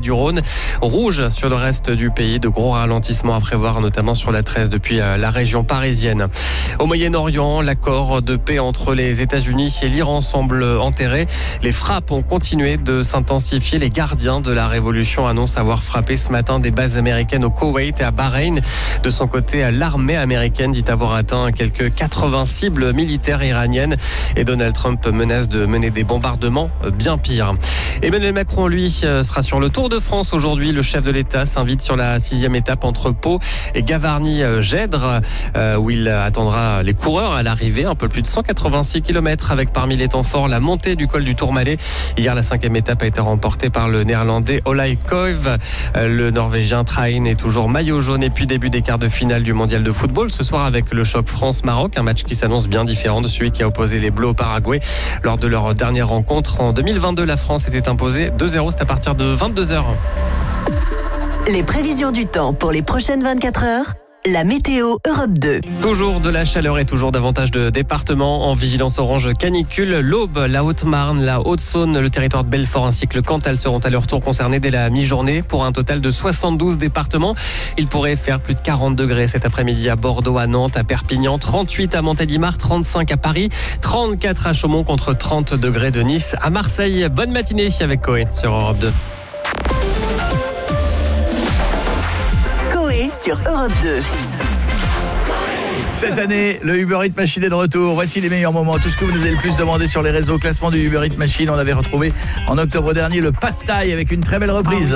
du Rhône. Rouge sur le reste du pays. De gros ralentissements à prévoir, notamment sur la 13 depuis la région parisienne. Au Moyen-Orient, l'accord de paix entre les États-Unis et l'Iran semble enterré. Les frappes ont continué de s'intensifier. Les gardiens de la révolution annoncent avoir frappé ce matin des bases américaines au Koweït et à Bahreïn. De son côté, l'armée américaine dit avoir atteint quelques 80 cibles militaires iraniennes et Donald Trump menace de mener des bombardements bien pires. Emmanuel Macron, lui, sera sur le Tour de France aujourd'hui. Le chef de l'État s'invite sur la 6e étape entre Pau et Gavarnie-Gèdre, où il attendra les coureurs à l'arrivée. Un peu plus de 186 km avec parmi les temps forts la montée du col du Tourmalet. Hier, la 5e étape a été remportée par le néerlandais Olaj Koiv. Le norvégien Train est toujours maillot jaune. Et puis début des quarts de finale du mondial de football ce soir avec le choc France-Maroc. Un match qui s'annonce bien différent de celui qui a opposé les Bleus au Paraguay. Lors de leur dernière rencontre en 2022, la France était imposée 2-0. C'est à partir de 22h. Les prévisions du temps pour les prochaines 24 heures. La météo Europe 2. Toujours de la chaleur et toujours davantage de départements en vigilance orange canicule. L'Aube, la Haute-Marne, la Haute-Saône, le territoire de Belfort ainsi que le Cantal seront à leur tour concernés dès la mi-journée pour un total de 72 départements. Il pourrait faire plus de 40 degrés cet après-midi à Bordeaux, à Nantes, à Perpignan, 38 à Montélimar, 35 à Paris, 34 à Chaumont contre 30 degrés de Nice à Marseille. Bonne matinée avec Coé sur Europe 2. Sur Europe 2. Cette année, le Uber Eats Machine est de retour. Voici les meilleurs moments. Tout ce que vous nous avez le plus demandé sur les réseaux. Classement du Uber Eats Machine. On avait retrouvé en octobre dernier le Pad Thai avec une très belle reprise.